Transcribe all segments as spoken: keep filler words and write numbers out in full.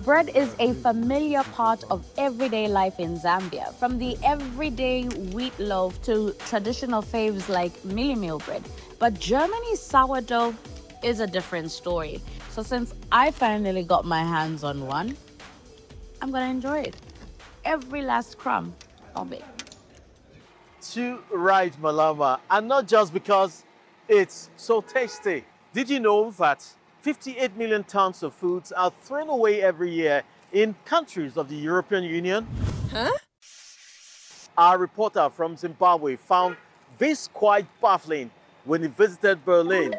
Bread is a familiar part of everyday life in Zambia, from the everyday wheat loaf to traditional faves like Mili Meal bread. But Germany's sourdough is a different story. So since I finally got my hands on one, I'm gonna enjoy it. Every last crumb of it. Too right, Malama, and not just because it's so tasty. Did you know that fifty-eight million tons of foods are thrown away every year in countries of the European Union? Huh? Our reporter from Zimbabwe found this quite baffling when he visited Berlin.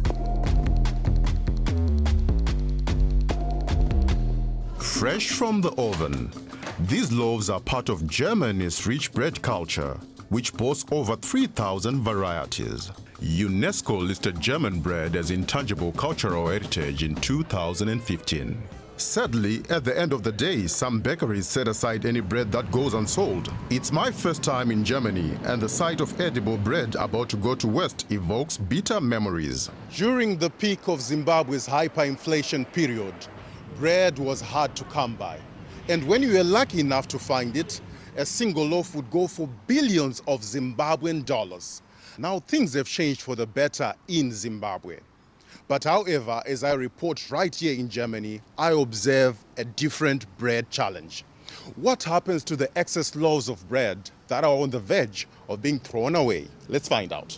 Fresh from the oven, these loaves are part of Germany's rich bread culture, which boasts over three thousand varieties. UNESCO listed German bread as intangible cultural heritage in two thousand fifteen. Sadly, at the end of the day, some bakeries set aside any bread that goes unsold. It's my first time in Germany, and the sight of edible bread about to go to waste evokes bitter memories. During the peak of Zimbabwe's hyperinflation period, bread was hard to come by. And when you were lucky enough to find it, a single loaf would go for billions of Zimbabwean dollars. Now things have changed for the better in Zimbabwe. But however, as I report right here in Germany, I observe a different bread challenge. What happens to the excess loaves of bread that are on the verge of being thrown away? Let's find out.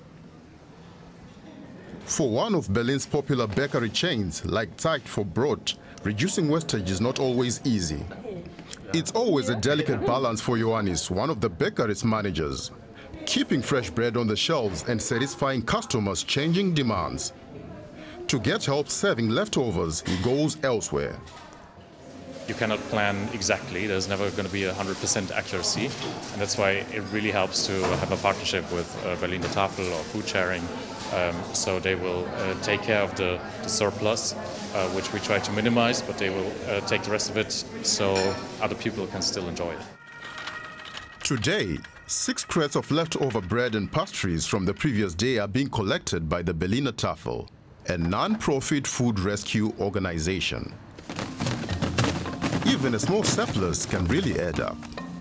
For one of Berlin's popular bakery chains, like Zeit for Brot, reducing wastage is not always easy. It's always a delicate balance for Ioannis, one of the bakery's managers. Keeping fresh bread on the shelves and satisfying customers' changing demands. To get help serving leftovers, he goes elsewhere. You cannot plan exactly. There's never going to be one hundred percent accuracy. And that's why it really helps to have a partnership with uh, Berliner Tafel or food sharing. Um, so they will uh, take care of the, the surplus, uh, which we try to minimize, but they will uh, take the rest of it so other people can still enjoy it. Today, six crates of leftover bread and pastries from the previous day are being collected by the Berliner Tafel, a non-profit food rescue organization. Even a small surplus can really add up.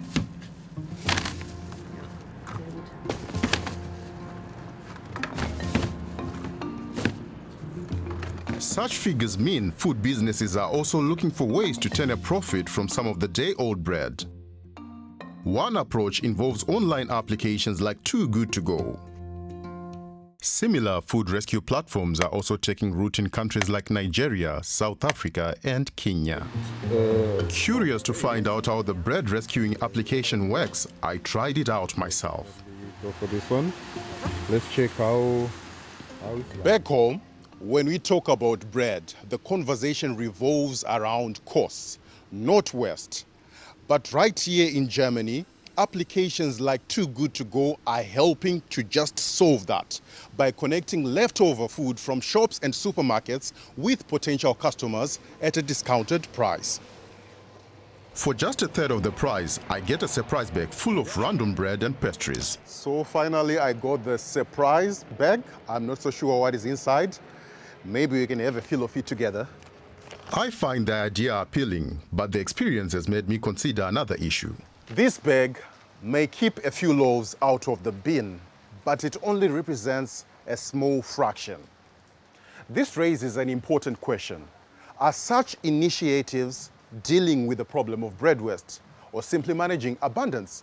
Such figures mean food businesses are also looking for ways to turn a profit from some of the day-old bread. One approach involves online applications like Too Good To Go. Similar food rescue platforms are also taking root in countries like Nigeria, South Africa, and Kenya. Uh, Curious to find out how the bread rescuing application works, I tried it out myself. Go for this one. Let's check how, how it's like. Back home, when we talk about bread, the conversation revolves around costs, not waste. But right here in Germany, applications like Too Good To Go are helping to just solve that by connecting leftover food from shops and supermarkets with potential customers at a discounted price. For just a third of the price, I get a surprise bag full of random bread and pastries. So finally, I got the surprise bag. I'm not so sure what is inside. Maybe we can have a feel of it together. I find the idea appealing, but the experience has made me consider another issue. This bag may keep a few loaves out of the bin, but it only represents a small fraction. This raises an important question. Are such initiatives dealing with the problem of bread waste or simply managing abundance?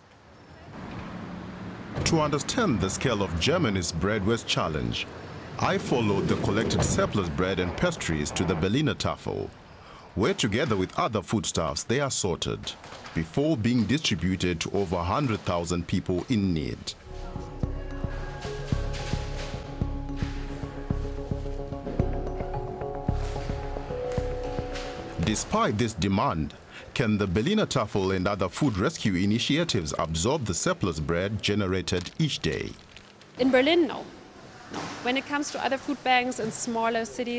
To understand the scale of Germany's bread waste challenge, I followed the collected surplus bread and pastries to the Berliner Tafel, where together with other foodstuffs they are sorted before being distributed to over one hundred thousand people in need. Despite this demand, can the Berliner Tafel and other food rescue initiatives absorb the surplus bread generated each day? In Berlin, no. no. When it comes to other food banks in smaller cities,